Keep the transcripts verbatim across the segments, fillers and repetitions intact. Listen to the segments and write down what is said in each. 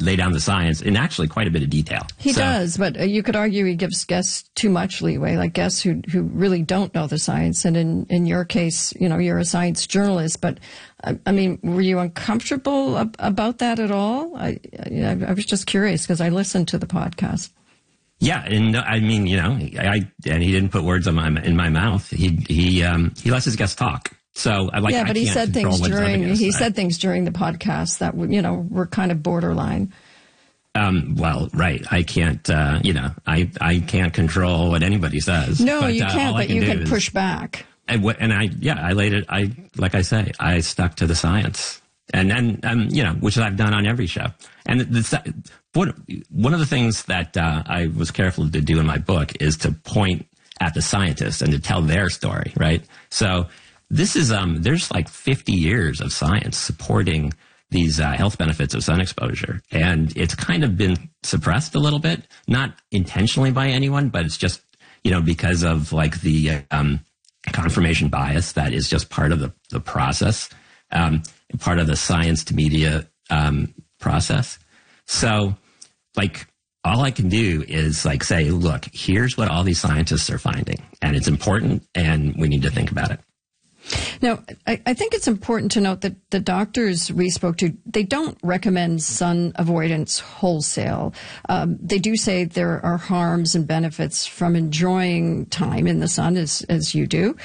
lay down the science in actually quite a bit of detail. He so, does, but you could argue he gives guests too much leeway, like guests who who really don't know the science. And in, in your case, you know, you're a science journalist, but I, I mean, were you uncomfortable ab- about that at all? I, I, I was just curious because I listened to the podcast. Yeah, and I mean, you know, I and he didn't put words on my in my mouth. He he um, he lets his guests talk. So like, yeah, I but he can't said things during he say. said things during the podcast that you know were kind of borderline. Um, well, right. I can't, uh, you know, I, I can't control what anybody says. No, but, you uh, can't, but can you can is, push back. And, and I, yeah, I laid it, I, like I say, I stuck to the science. And then, um, you know, which I've done on every show. And the, the, one, one of the things that uh, I was careful to do in my book is to point at the scientists and to tell their story, right? So this is, um, there's like fifty years of science supporting these uh, health benefits of sun exposure. And it's kind of been suppressed a little bit, not intentionally by anyone, but it's just, you know, because of like the um, confirmation bias that is just part of the, the process, um, part of the science to media um, process. So like all I can do is like say, look, here's what all these scientists are finding and it's important and we need to think about it. Now, I, I think it's important to note that the doctors we spoke to, they don't recommend sun avoidance wholesale. Um, they do say there are harms and benefits from enjoying time in the sun as, as you do.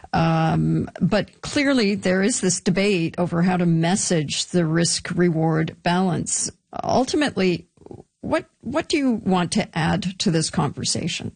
Um, but clearly there is this debate over how to message the risk-reward balance. Ultimately, what, what do you want to add to this conversation?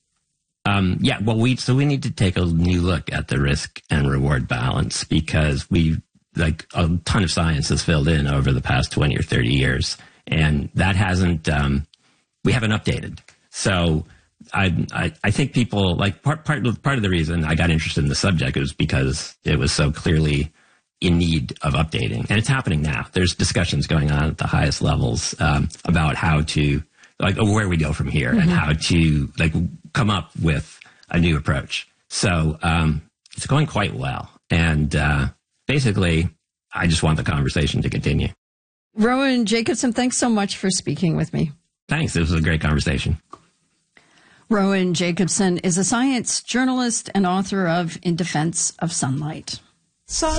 Um, yeah, well, we so we need to take a new look at the risk and reward balance because we like a ton of science has filled in over the past twenty or thirty years, and that hasn't um, we haven't updated. So I, I I think people like part part part of the reason I got interested in the subject was because it was so clearly in need of updating, and it's happening now. There's discussions going on at the highest levels um, about how to. Like where we go from here mm-hmm. and how to like come up with a new approach. So um, it's going quite well. And uh, basically, I just want the conversation to continue. Rowan Jacobson, thanks so much for speaking with me. Thanks. This was a great conversation. Rowan Jacobson is a science journalist and author of In Defense of Sunlight. So